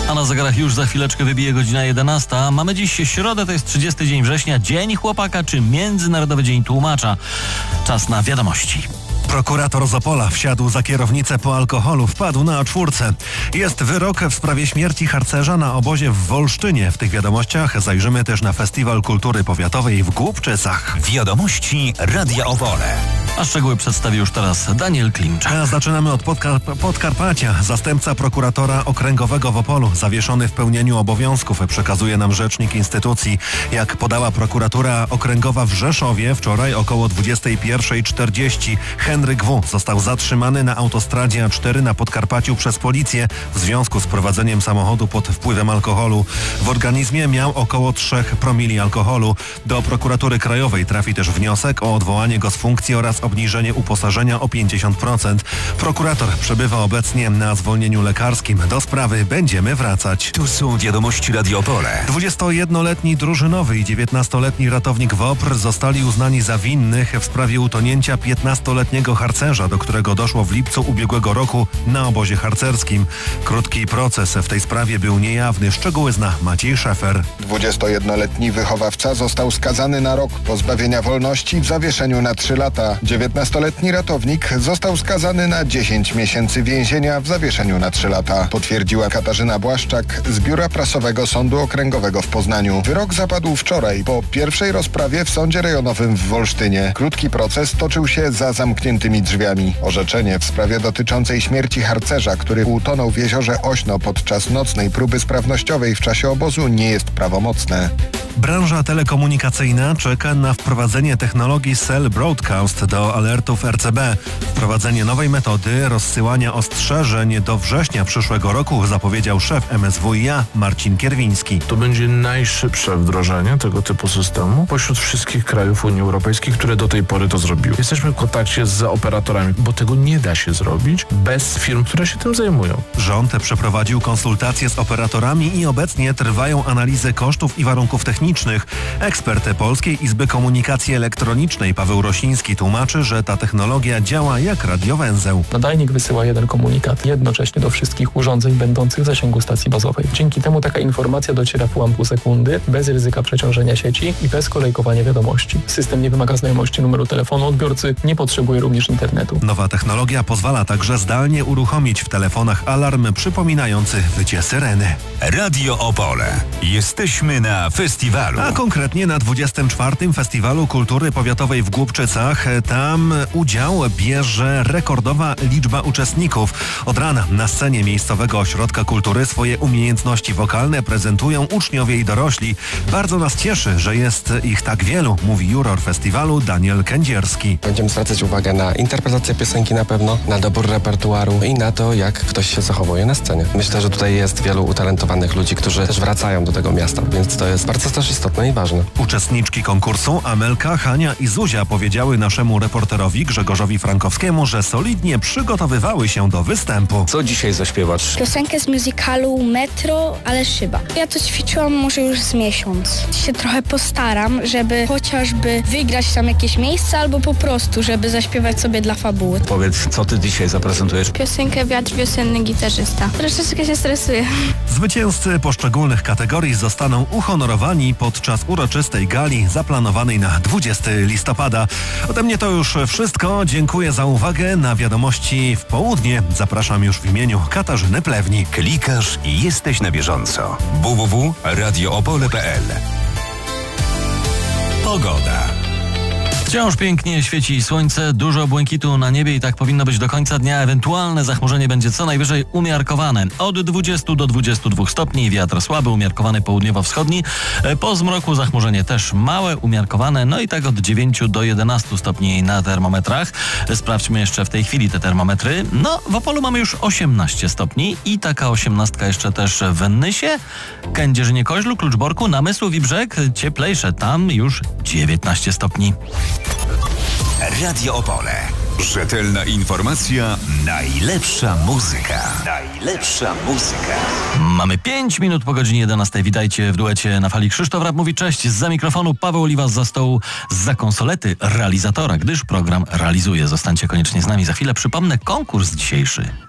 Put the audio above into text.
A na zegarach już za chwileczkę wybije godzina 11. Mamy dziś środę, to jest 30 dzień września, Dzień Chłopaka czy Międzynarodowy Dzień Tłumacza. Czas na wiadomości. Prokurator z Opola wsiadł za kierownicę po alkoholu, wpadł na A4. Jest wyrok w sprawie śmierci harcerza na obozie w Wolsztynie. W tych wiadomościach zajrzymy też na Festiwal Kultury Powiatowej w Głubczycach. Wiadomości Radia Opole. A szczegóły przedstawi już teraz Daniel Klimczak. A zaczynamy od Podkarpacia. Zastępca prokuratora okręgowego w Opolu, zawieszony w pełnieniu obowiązków, przekazuje nam rzecznik instytucji. Jak podała prokuratura okręgowa w Rzeszowie, wczoraj około 21:40 Henryk W. został zatrzymany na autostradzie A4 na Podkarpaciu przez policję w związku z prowadzeniem samochodu pod wpływem alkoholu. W organizmie miał około 3 promili alkoholu. Do prokuratury krajowej trafi też wniosek o odwołanie go z funkcji oraz obniżenie uposażenia o 50%. Prokurator przebywa obecnie na zwolnieniu lekarskim. Do sprawy będziemy wracać. Tu są wiadomości Radio Opole. 21-letni drużynowy i 19-letni ratownik WOPR zostali uznani za winnych w sprawie utonięcia 15-letniego harcerza, do którego doszło w lipcu ubiegłego roku na obozie harcerskim. Krótki proces w tej sprawie był niejawny. Szczegóły zna Maciej Szefer. 21-letni wychowawca został skazany na rok pozbawienia wolności w zawieszeniu na 3 lata. 19-letni ratownik został skazany na 10 miesięcy więzienia w zawieszeniu na 3 lata. Potwierdziła Katarzyna Błaszczak z Biura Prasowego Sądu Okręgowego w Poznaniu. Wyrok zapadł wczoraj po pierwszej rozprawie w Sądzie Rejonowym w Wolsztynie. Krótki proces toczył się za zamkniętymi drzwiami. Orzeczenie w sprawie dotyczącej śmierci harcerza, który utonął w jeziorze Ośno podczas nocnej próby sprawnościowej w czasie obozu, nie jest prawomocne. Branża telekomunikacyjna czeka na wprowadzenie technologii Cell Broadcast do alertów RCB. Wprowadzenie nowej metody rozsyłania ostrzeżeń do września przyszłego roku zapowiedział szef MSWiA Marcin Kierwiński. To będzie najszybsze wdrożenie tego typu systemu pośród wszystkich krajów Unii Europejskiej, które do tej pory to zrobiły. Jesteśmy w kontakcie z operatorami, bo tego nie da się zrobić bez firm, które się tym zajmują. Rząd przeprowadził konsultacje z operatorami i obecnie trwają analizy kosztów i warunków technicznych. Ekspert Polskiej Izby Komunikacji Elektronicznej Paweł Rosiński tłumaczy, że ta technologia działa jak radiowęzeł. Nadajnik wysyła jeden komunikat jednocześnie do wszystkich urządzeń będących w zasięgu stacji bazowej. Dzięki temu taka informacja dociera w ułamku sekundy, bez ryzyka przeciążenia sieci i bez kolejkowania wiadomości. System nie wymaga znajomości numeru telefonu odbiorcy, nie potrzebuje również internetu. Nowa technologia pozwala także zdalnie uruchomić w telefonach alarm przypominający wycie syreny. Radio Opole. Jesteśmy na festiwalu. A konkretnie na 24. Festiwalu Kultury Powiatowej w Głubczycach. Tam udział bierze rekordowa liczba uczestników. Od rana na scenie miejscowego ośrodka kultury swoje umiejętności wokalne prezentują uczniowie i dorośli. Bardzo nas cieszy, że jest ich tak wielu, mówi juror festiwalu Daniel Kędzierski. Będziemy zwracać uwagę na interpretację piosenki na pewno, na dobór repertuaru i na to, jak ktoś się zachowuje na scenie. Myślę, że tutaj jest wielu utalentowanych ludzi, którzy też wracają do tego miasta, więc to jest bardzo też istotne i ważne. Uczestniczki konkursu Amelka, Hania i Zuzia powiedziały naszemu reporterowi Grzegorzowi Frankowskiemu, że solidnie przygotowywały się do występu. Co dzisiaj zaśpiewasz? Piosenkę z musicalu Metro, ale szyba. Ja to ćwiczyłam może już z miesiąc. Się trochę postaram, żeby chociażby wygrać tam jakieś miejsce, albo po prostu, żeby zaśpiewać sobie dla fabuły. Powiedz, co ty dzisiaj zaprezentujesz? Piosenkę Wiatr Wiosenny Gitarzysta. Troszeczkę się stresuję. Zwycięzcy poszczególnych kategorii zostaną uhonorowani podczas uroczystej gali zaplanowanej na 20 listopada. Ode mnie to już wszystko. Dziękuję za uwagę. Na wiadomości w południe zapraszam już w imieniu Katarzyny Plewnik. Klikasz i jesteś na bieżąco. www.radioopole.pl. Pogoda. Wciąż pięknie świeci słońce, dużo błękitu na niebie i tak powinno być do końca dnia. Ewentualne zachmurzenie będzie co najwyżej umiarkowane. Od 20 do 22 stopni, wiatr słaby, umiarkowany południowo-wschodni. Po zmroku zachmurzenie też małe, umiarkowane, no i tak od 9 do 11 stopni na termometrach. Sprawdźmy jeszcze w tej chwili te termometry. No, w Opolu mamy już 18 stopni i taka 18 jeszcze też w Nysie, Kędzierzynie-Koźlu, Kluczborku, Namysłów i Brzeg. Cieplejsze, tam już 19 stopni. Radio Opole. Rzetelna informacja, najlepsza muzyka. Najlepsza muzyka. Mamy 5 minut po godzinie 11. Witajcie w duecie na fali. Krzysztof Rap mówi cześć. Zza mikrofonu Paweł Oliwa, za stołu, zza konsolety realizatora, gdyż program realizuje. Zostańcie koniecznie z nami. Za chwilę przypomnę konkurs dzisiejszy.